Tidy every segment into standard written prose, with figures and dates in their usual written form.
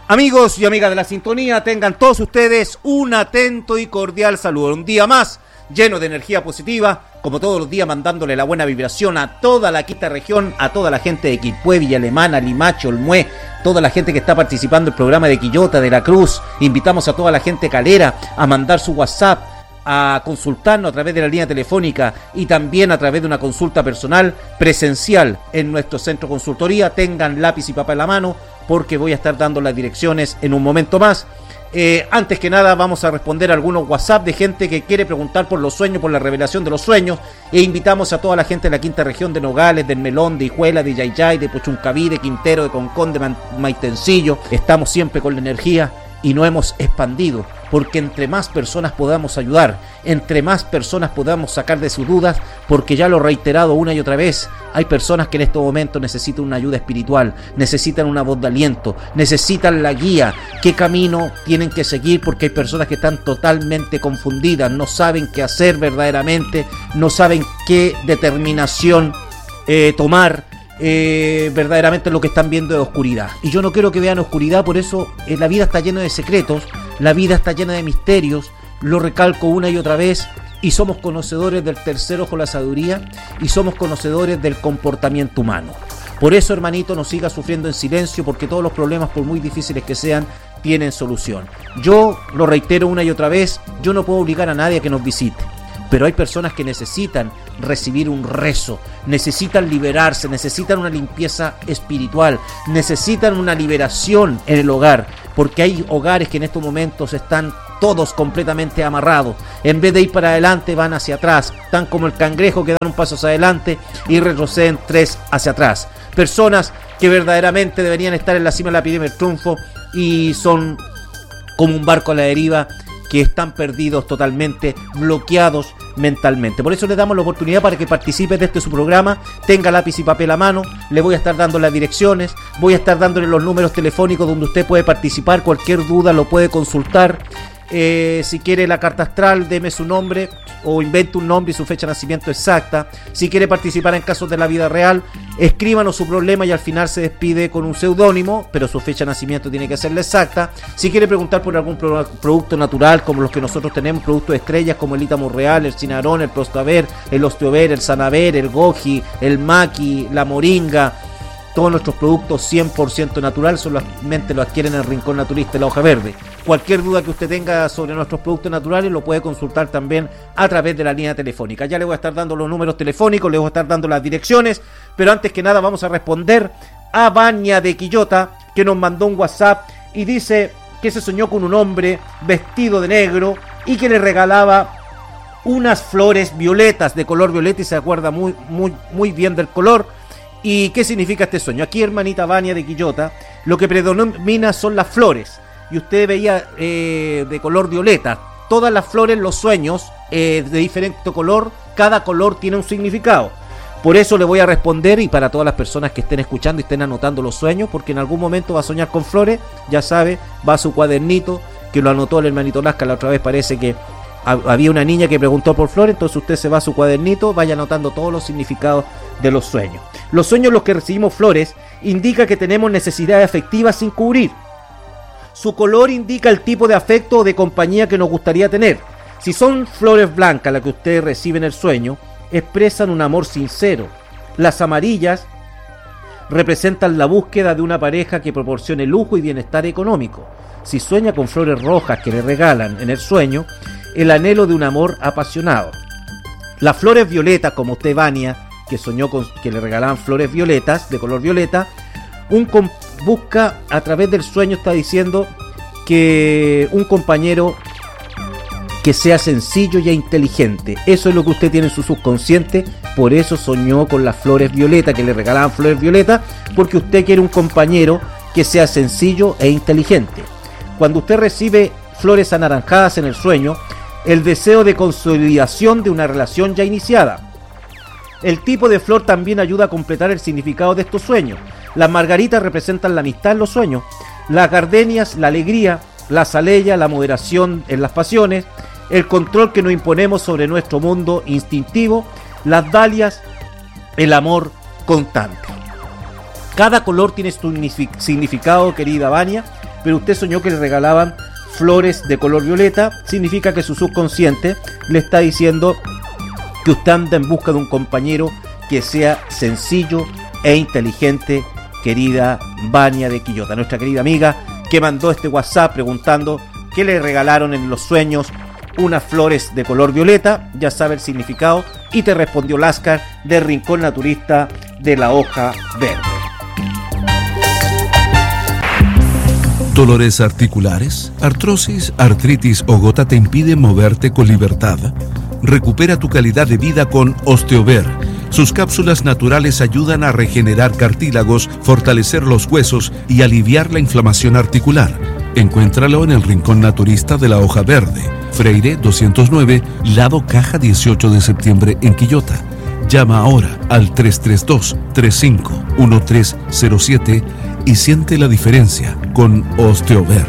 Amigos y amigas de la sintonía, tengan todos ustedes un atento y cordial saludo. Un día más lleno de energía positiva, como todos los días mandándole la buena vibración a toda la quinta región, a toda la gente de Quilpué, Villa Alemana, Limache, Olmué, toda la gente que está participando en el programa de Quillota, de la Cruz. Invitamos a toda la gente calera a mandar su WhatsApp, a consultarnos a través de la línea telefónica y también a través de una consulta personal presencial en nuestro centro consultoría. Tengan lápiz y papel en la mano porque voy a estar dando las direcciones en un momento más. Antes que nada vamos a responder a algunos WhatsApp de gente que quiere preguntar por los sueños, por la revelación de los sueños, e invitamos a toda la gente de la quinta región, de Nogales, del Melón, de Hijuela, de Yayay, de Pochuncaví, de Quintero, de Concón, de Maitencillo. Estamos siempre con la energía y no hemos expandido, porque entre más personas podamos ayudar, entre más personas podamos sacar de sus dudas, porque ya lo he reiterado una y otra vez, hay personas que en estos momentos necesitan una ayuda espiritual, necesitan una voz de aliento, necesitan la guía, qué camino tienen que seguir, porque hay personas que están totalmente confundidas, no saben qué hacer verdaderamente, no saben qué determinación tomar. Verdaderamente lo que están viendo es oscuridad, y yo no quiero que vean oscuridad. Por eso la vida está llena de secretos, la vida está llena de misterios, lo recalco una y otra vez, y somos conocedores del tercer ojo, la sabiduría, y somos conocedores del comportamiento humano. Por eso, hermanito, no siga sufriendo en silencio, porque todos los problemas, por muy difíciles que sean, tienen solución. Yo lo reitero una y otra vez, yo no puedo obligar a nadie a que nos visite, pero hay personas que necesitan recibir un rezo, necesitan liberarse, necesitan una limpieza espiritual, necesitan una liberación en el hogar, porque hay hogares que en estos momentos están todos completamente amarrados. En vez de ir para adelante, van hacia atrás, tan como el cangrejo que dan un paso hacia adelante y retroceden 3 hacia atrás. Personas que verdaderamente deberían estar en la cima de la pirámide del triunfo y son como un barco a la deriva, que están perdidos totalmente, bloqueados mentalmente. Por eso les damos la oportunidad para que participe de su programa. Tenga lápiz y papel a mano, le voy a estar dando las direcciones, voy a estar dándole los números telefónicos donde usted puede participar, cualquier duda lo puede consultar. Si quiere la carta astral, deme su nombre o invente un nombre y su fecha de nacimiento exacta. Si quiere participar en casos de la vida real, escríbanos su problema y al final se despide con un seudónimo, pero su fecha de nacimiento tiene que ser la exacta. Si quiere preguntar por algún producto natural como los que nosotros tenemos, productos estrellas como el Ítamo Real, el Cinarón, el Prostaver, el Osteover, el Sanaver, el Goji, el Maqui, la Moringa, todos nuestros productos 100% natural, solamente lo adquieren en el Rincón Naturista de la Hoja Verde. Cualquier duda que usted tenga sobre nuestros productos naturales lo puede consultar también a través de la línea telefónica. Ya le voy a estar dando los números telefónicos, le voy a estar dando las direcciones, pero antes que nada vamos a responder a Vania de Quillota, que nos mandó un WhatsApp y dice que se soñó con un hombre vestido de negro y que le regalaba unas flores violetas, de color violeta, y se acuerda muy bien del color. ¿Y qué significa este sueño? Aquí, hermanita Vania de Quillota, lo que predomina son las flores. Y usted veía de color violeta. Todas las flores, los sueños de diferente color, cada color tiene un significado. Por eso le voy a responder, y para todas las personas que estén escuchando y estén anotando los sueños, porque en algún momento va a soñar con flores, ya sabe, va a su cuadernito, que lo anotó el hermanito Lasca la otra vez. Parece que había una niña que preguntó por flores, entonces usted se va a su cuadernito, vaya anotando todos los significados de los sueños. Los sueños en los que recibimos flores indica que tenemos necesidades afectivas sin cubrir. Su color indica el tipo de afecto o de compañía que nos gustaría tener. Si son flores blancas las que usted recibe en el sueño, expresan un amor sincero. Las amarillas representan la búsqueda de una pareja que proporcione lujo y bienestar económico. Si sueña con flores rojas que le regalan en el sueño, el anhelo de un amor apasionado. Las flores violetas, como usted, Vania, que soñó con que le regalaban flores violetas, de color violeta, busca a través del sueño, está diciendo que un compañero que sea sencillo y inteligente. Eso es lo que usted tiene en su subconsciente, por eso soñó con las flores violetas, que le regalaban flores violetas, porque usted quiere un compañero que sea sencillo e inteligente. Cuando usted recibe flores anaranjadas en el sueño, el deseo de consolidación de una relación ya iniciada. El tipo de flor también ayuda a completar el significado de estos sueños. Las margaritas representan la amistad en los sueños, las gardenias, la alegría, la azalea, la moderación en las pasiones, el control que nos imponemos sobre nuestro mundo instintivo, las dalias, el amor constante. Cada color tiene su significado, querida Vania. pero usted soñó que le regalaban flores de color violeta. Significa que su subconsciente le está diciendo que usted anda en busca de un compañero que sea sencillo e inteligente, querida Vania de Quillota, nuestra querida amiga que mandó este WhatsApp preguntando qué le regalaron en los sueños unas flores de color violeta. Ya sabe el significado y te respondió Láscar de Rincón Naturista de la Hoja Verde. ¿Dolores articulares, artrosis, artritis o gota te impiden moverte con libertad? Recupera tu calidad de vida con Osteover. Sus cápsulas naturales ayudan a regenerar cartílagos, fortalecer los huesos y aliviar la inflamación articular. Encuéntralo en el Rincón Naturista de la Hoja Verde, Freire 209, lado Caja 18 de septiembre en Quillota. Llama ahora al 332-351307 y siente la diferencia con Osteover.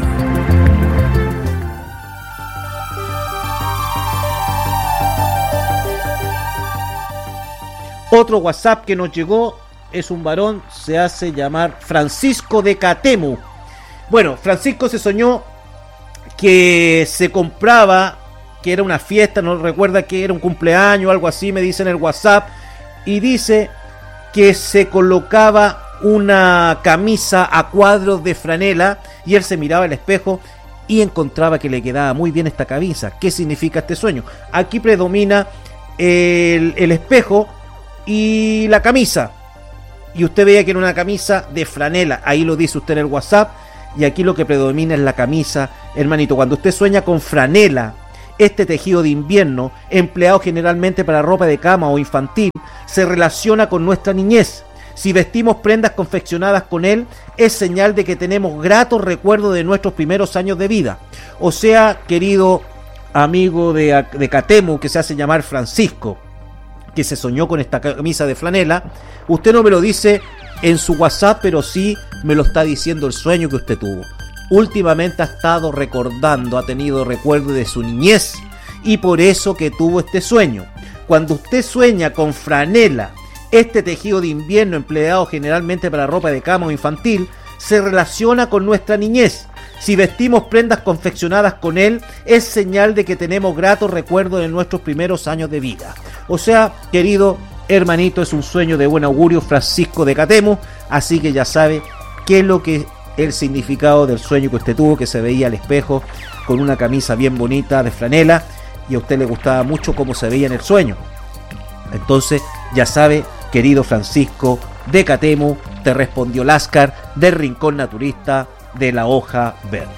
Otro WhatsApp que nos llegó es un varón, se hace llamar Francisco de Catemu. Bueno, Francisco se soñó que se compraba, que era una fiesta, no recuerda que era un cumpleaños o algo así, me dice en el WhatsApp, y dice que se colocaba una camisa a cuadros de franela y él se miraba al espejo y encontraba que le quedaba muy bien esta camisa. ¿Qué significa este sueño? Aquí predomina el espejo y la camisa, y usted veía que era una camisa de franela, ahí lo dice usted en el WhatsApp, y aquí lo que predomina es la camisa, hermanito. Cuando usted sueña con franela, este tejido de invierno, empleado generalmente para ropa de cama o infantil, se relaciona con nuestra niñez. Si vestimos prendas confeccionadas con él, es señal de que tenemos gratos recuerdos de nuestros primeros años de vida. O sea, querido amigo de Catemu, que se hace llamar Francisco, que se soñó con esta camisa de flanela, usted no me lo dice en su WhatsApp, pero sí me lo está diciendo el sueño que usted tuvo. Últimamente ha estado recordando, ha tenido recuerdo de su niñez y por eso que tuvo este sueño. Cuando usted sueña con franela, este tejido de invierno empleado generalmente para ropa de cama o infantil, se relaciona con nuestra niñez. Si vestimos prendas confeccionadas con él, es señal de que tenemos gratos recuerdos de nuestros primeros años de vida. O sea, querido hermanito, es un sueño de buen augurio, Francisco de Catemu, así que ya sabe qué es lo que el significado del sueño que usted tuvo, que se veía al espejo con una camisa bien bonita de franela y a usted le gustaba mucho cómo se veía en el sueño. Entonces, ya sabe, querido Francisco de Catemu, te respondió Láscar del Rincón Naturista de la Hoja Verde.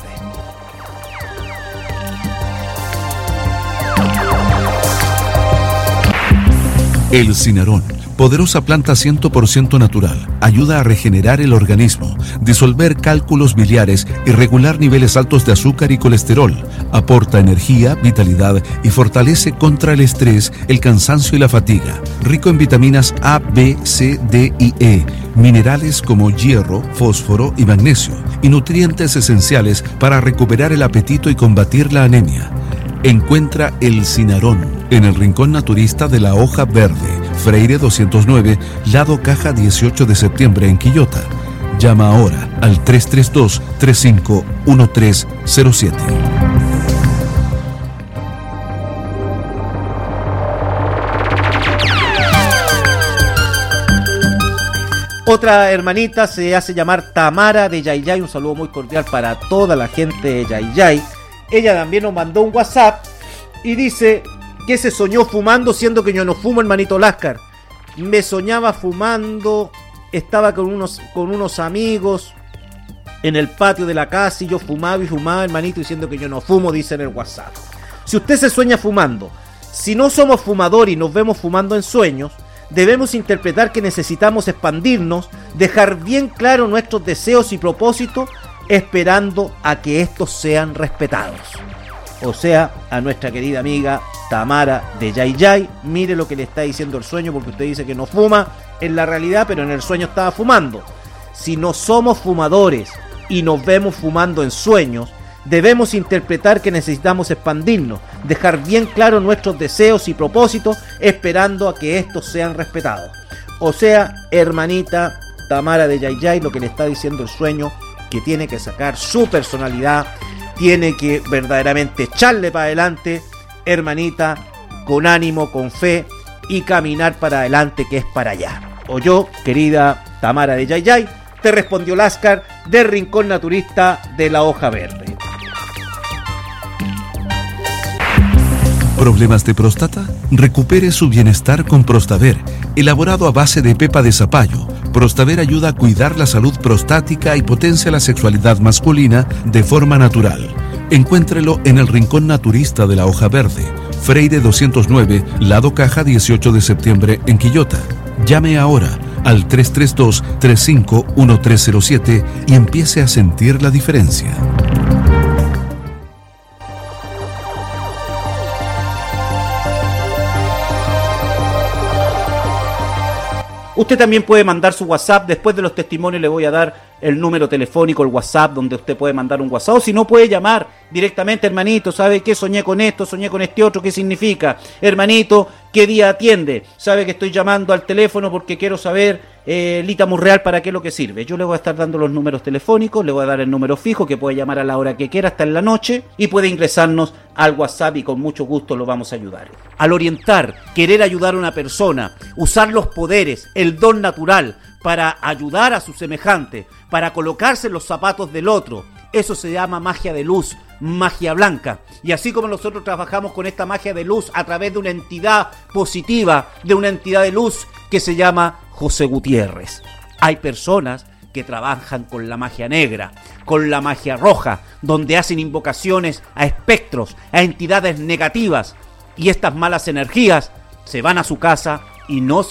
El cinarón, poderosa planta 100% natural, ayuda a regenerar el organismo, disolver cálculos biliares y regular niveles altos de azúcar y colesterol. Aporta energía, vitalidad y fortalece contra el estrés, el cansancio y la fatiga. Rico en vitaminas A, B, C, D y E, minerales como hierro, fósforo y magnesio, y nutrientes esenciales para recuperar el apetito y combatir la anemia. Encuentra el cinarón en el Rincón Naturista de la Hoja Verde, Freire 209, lado Caja 18 de septiembre en Quillota. Llama ahora al 332-351307. Otra hermanita se hace llamar Tamara de Yayay. Un saludo muy cordial para toda la gente de Yayay. Ella también nos mandó un WhatsApp y dice que se soñó fumando, siendo que yo no fumo, hermanito Láscar. Me soñaba fumando, estaba con unos amigos en el patio de la casa y yo fumaba y fumaba, hermanito, diciendo que yo no fumo, dice en el WhatsApp. Si usted se sueña fumando, si no somos fumadores y nos vemos fumando en sueños, debemos interpretar que necesitamos expandirnos, dejar bien claro nuestros deseos y propósitos, esperando a que estos sean respetados. O sea, a nuestra querida amiga Tamara de Yayay, mire lo que le está diciendo el sueño, porque usted dice que no fuma en la realidad, pero en el sueño estaba fumando. Si no somos fumadores y nos vemos fumando en sueños, debemos interpretar que necesitamos expandirnos, dejar bien claro nuestros deseos y propósitos, esperando a que estos sean respetados. O sea, hermanita Tamara de Yayay, lo que le está diciendo el sueño, que tiene que sacar su personalidad, tiene que verdaderamente echarle para adelante, hermanita, con ánimo, con fe y caminar para adelante, que es para allá. O yo, querida Tamara de Yayay, te respondió Láscar del Rincón Naturista de la Hoja Verde. ¿Problemas de próstata? Recupere su bienestar con Prostaver, elaborado a base de pepa de zapallo. Prostaver ayuda a cuidar la salud prostática y potencia la sexualidad masculina de forma natural. Encuéntrelo en el Rincón Naturista de la Hoja Verde, Freire 209, Lado Caja 18 de septiembre en Quillota. Llame ahora al 332-351307 y empiece a sentir la diferencia. Usted también puede mandar su WhatsApp. Después de los testimonios le voy a dar el número telefónico, el WhatsApp, donde usted puede mandar un WhatsApp. O si no, puede llamar directamente, hermanito, ¿sabe qué? Soñé con esto, soñé con este otro, ¿qué significa? Hermanito, ¿qué día atiende? ¿Sabe que estoy llamando al teléfono porque quiero saber, Lita Murreal, para qué es lo que sirve? Yo le voy a estar dando los números telefónicos, le voy a dar el número fijo que puede llamar a la hora que quiera, hasta en la noche, y puede ingresarnos al WhatsApp y con mucho gusto lo vamos a ayudar. Al orientar, querer ayudar a una persona, usar los poderes, el don natural para ayudar a su semejante, para colocarse en los zapatos del otro, eso se llama magia de luz, magia blanca. Y así como nosotros trabajamos con esta magia de luz a través de una entidad positiva, de una entidad de luz que se llama José Gutiérrez, hay personas que trabajan con la magia negra, con la magia roja, donde hacen invocaciones a espectros, a entidades negativas, y estas malas energías se van a su casa y no